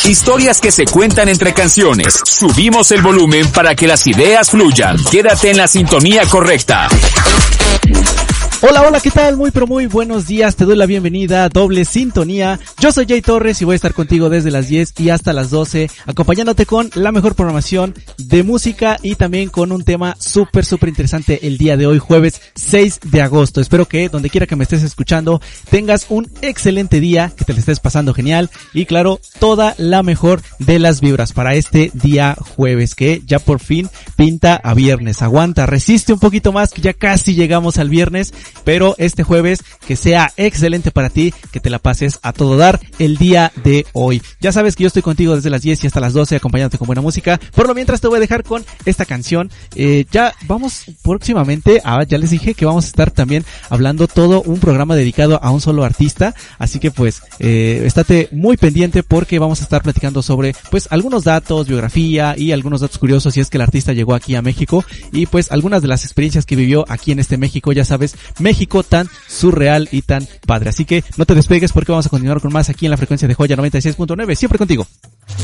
Historias que se cuentan entre canciones. Subimos el volumen para que las ideas fluyan. Quédate en la sintonía correcta. Hola, hola, ¿qué tal? Muy pero muy buenos días, te doy la bienvenida a Doble Sintonía. Yo soy Jay Torres y voy a estar contigo desde las 10 y hasta las 12, acompañándote con la mejor programación de música y también con un tema súper interesante el día de hoy, jueves 6 de agosto. Espero que donde quiera que me estés escuchando tengas un excelente día, que te lo estés pasando genial y claro, toda la mejor de las vibras para este día jueves que ya por fin pinta a viernes. Aguanta, resiste un poquito más que ya casi llegamos al viernes. Pero este jueves que sea excelente para ti, que te la pases a todo dar el día de hoy. Ya sabes que yo estoy contigo desde las 10 y hasta las 12 acompañándote con buena música. Por lo mientras te voy a dejar con esta canción. Ya vamos próximamente, ya les dije que vamos a estar también hablando todo un programa dedicado a un solo artista. Así que pues estate muy pendiente porque vamos a estar platicando sobre pues algunos datos, biografía y algunos datos curiosos si es que el artista llegó aquí a México. Y pues algunas de las experiencias que vivió aquí en este México, ya sabes, México tan surreal y tan padre. Así que no te despegues porque vamos a continuar con más aquí en la frecuencia de Joya 96.9, siempre contigo.